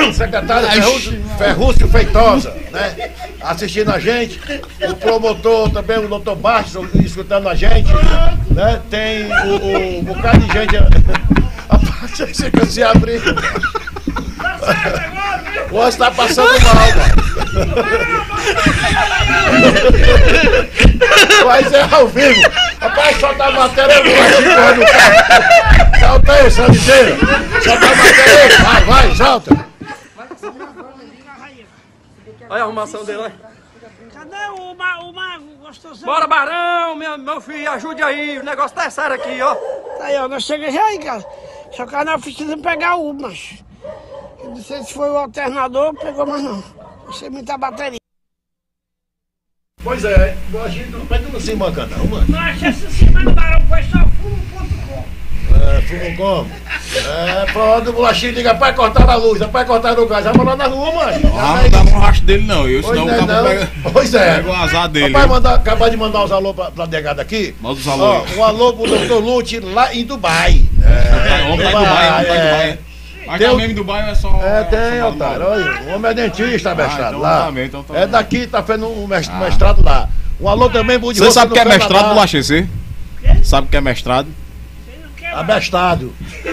secretário Ferrúcio Feitosa, né? Assistindo a gente, o promotor também, o doutor Bastos, escutando a gente, né? Tem o bocado de gente. Rapaz, você quer se abrir. O outro tá passando mal, mano. Mas é ao vivo. Rapaz, solta a matéria no carro. Solta aí, Sandeiro. Solta a matéria aí. Vai, solta. Olha a arrumação dele, olha. Cadê o mago gostoso? Bora, Barão, meu filho, ajude aí. O negócio tá sério aqui, ó. Tá aí, ó, nós chegamos já aí, cara. Só que nós precisamos pegar o mas eu não sei se foi o alternador, pegou, mas não. Não sei muita bateria. Pois é, a gente não pega no cima não, mano. Mas essa semana, Barão, foi só fumo.com. Fumo como? Pronto, o bolachinho liga, rapaz, cortaram a luz, rapaz, cortaram o gás, vamos lá na rua, mano. Não dá no rastro dele não, senão o cabo pega. Pois é. Pega o azar dele. Rapaz, acabar de mandar uns alô pra negada aqui. Manda os alô. Um alô pro Dr. Lute lá em Dubai. Homem tá em Dubai. Mas tem mesmo em Dubai é só. Tem, otário. Olha, o homem é dentista, mestrado lá. Então tá é daqui, tá fazendo um mestrado lá. Um alô também pro de Você sabe o que é mestrado, Bolacha? Você? Sabe o que é mestrado? Abestado.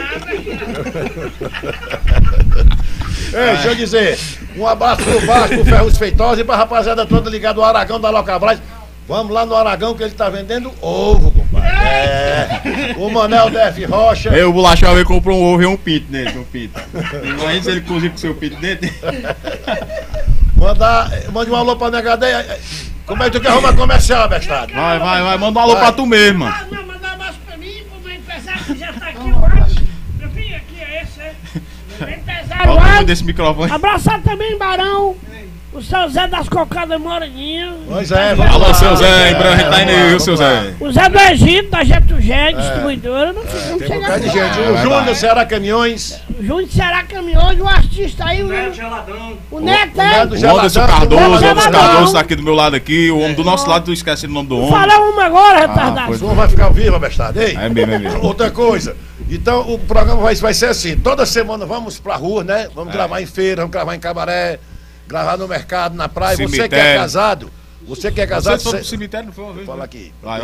Deixa eu dizer, um abraço pro Vasco, pro Ferruz Feitosa e pra rapaziada toda ligada ao Aragão da Locabras. Vamos lá no Aragão que ele tá vendendo ovo, compadre. O Manel DF Rocha. O Bolacha veio comprou um ovo e um pinto nele, um pinto. Imagina se ele cozinha com seu pinto dentro. Mande um alô pra negadeia. Como é que tu quer arrumar comercial, abestado? Vai, manda um alô pra tu mesmo, mano. Não, manda um abraço pra mim, pro meu empresário que já tá aqui hoje. Meu filho, aqui é esse, Meu empresário hoje. Desse microfone. Abraçar também, Barão. O seu Zé das Cocadas Moreninha. Pois é, alô, seu Zé, em breve a gente tá indo aí, viu, seu Zé? O Zé do Egito, da Getugé, distribuidora. Não tem um bocado de gente. O Júnior do Ceará Caminhões. O Júnior do Ceará Caminhões, o artista aí. O Neto Geladão. O Neto, o Anderson Cardoso, tá aqui do meu lado aqui. O homem do nosso lado, tu esquece o nome do homem. Fala uma agora, retardado. O homem vai ficar vivo, abestado. Ei, é mesmo. Outra coisa. Então, o programa vai ser assim. Toda semana vamos pra rua, né? Vamos gravar em feira, vamos gravar em cabaré. Gravar no mercado, na praia. Cemitério. Você que é casado. Você que é casado. Você foi pro cemitério, não foi uma vez? Fala aqui. Vai.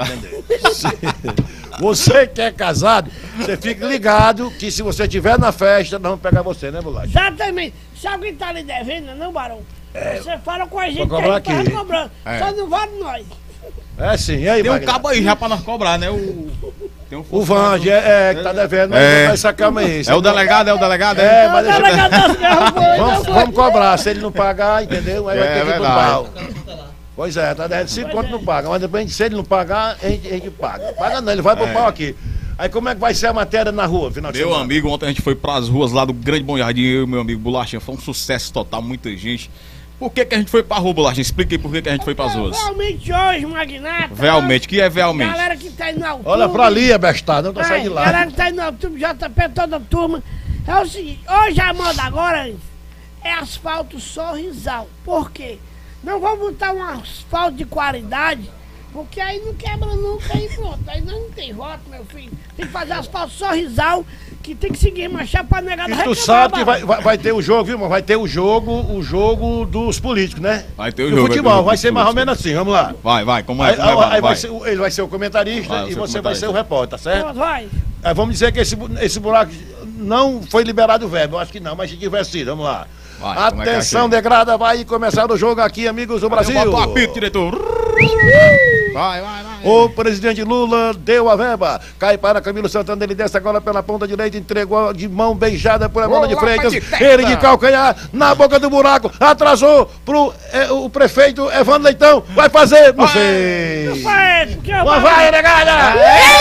Você que é casado, você fica ligado que se você estiver na festa, nós vamos pegar você, né, Bolacha? Exatamente. Se alguém tá lhe devendo, não, Barão? Você fala com a gente que a cobrar gente tá aqui. cobrando. Só não vale nós. Sim. E aí, tem um cabo aí já pra nós cobrar, né? O Vange que tá devendo, mas essa calma aí. É o delegado? Mas vamos cobrar, se ele não pagar, entendeu? Aí vai ter que ir pro pau. Pois é, tá devendo 5 conto não paga, mas depois se ele não pagar, a gente paga. Paga não, ele vai pro pau aqui. Aí como é que vai ser a matéria na rua, final de semana? Meu amigo, ontem a gente foi pras ruas lá do Grande Bom Jardim, eu e meu amigo Bolachinha, foi um sucesso total, muita gente. Por que a gente foi pra rua, Bolachinha? Explica aí por que a gente foi pras ruas. Realmente hoje, Magnata. Realmente, que é realmente? Galera que tá indo no YouTube. Olha pra ali, abestado, não tá saindo de lá. Galera que tá indo no YouTube, JP, toda a turma. É o seguinte, hoje a moda agora é asfalto sorrisal. Por quê? Não vou botar um asfalto de qualidade, porque aí não quebra nunca, aí pronto. Aí não tem voto, meu filho. Tem que fazer asfalto sorrisal, que tem que seguir marchar pra negada reclamar. E tu sabe que vai ter o jogo, viu, mano? Vai ter o jogo dos políticos, né? Vai ter o jogo. Do futebol, vai ser mais ou menos assim, vamos lá. Vai, como é? Aí ele vai ser o comentarista e você vai ser o repórter, tá certo? Vai. Vamos dizer que esse buraco não foi liberado o verbo, eu acho que não, mas se tiver sido, vamos lá. Atenção, degrada, vai começar o jogo aqui, amigos do Brasil. Bota o apito, diretor. Vai. O presidente Lula deu a verba. Cai para Camilo Santana, ele desce agora pela ponta direita, entregou de mão beijada por Evandro de Freitas. Ele de calcanhar na boca do buraco, atrasou pro o prefeito Evandro Leitão. Vai fazer, não sei. Vai, negada!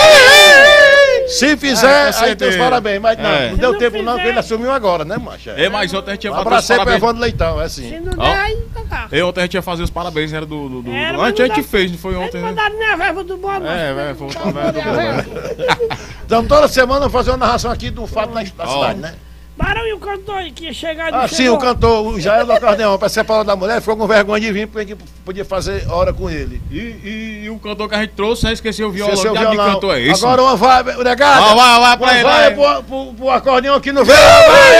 Se fizer, aí tem os parabéns. Mas não deu tempo não, porque ele assumiu agora, né, macho? Mas ontem a gente ia fazer os parabéns. Pro Evandro Leitão, é assim. Se não der, aí tá. Ontem a gente ia fazer os parabéns, era do... Antes a gente fez, não foi ontem, né? Mandaram minha verba do bom, foi outra verba do bom. Então toda semana eu fazer uma narração aqui do fato da cidade, né? Barão e o cantor que ia chegar... sim, o cantor, o Jair do Acordeão, para separar da mulher, ficou com vergonha de vir, porque a gente podia fazer hora com ele. E o cantor que a gente trouxe, esqueceu o violão. Que cantor é esse? Agora uma vai, negada. Vai pra ele. Vai pro acordeão aqui no verão.